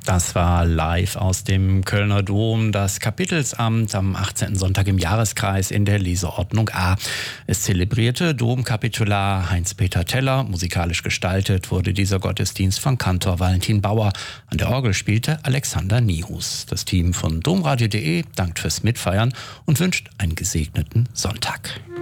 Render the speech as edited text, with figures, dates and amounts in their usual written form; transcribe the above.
Das war live aus dem Kölner Dom, das Kapitelsamt am 18. Sonntag im Jahreskreis in der Leseordnung A. Es zelebrierte Domkapitular Heinz-Peter Teller. Musikalisch gestaltet wurde dieser Gottesdienst von Kantor Valentin Bauer. An der Orgel spielte Alexander Nihus. Das Team von domradio.de dankt fürs Mitfeiern und wünscht einen gesegneten Sonntag.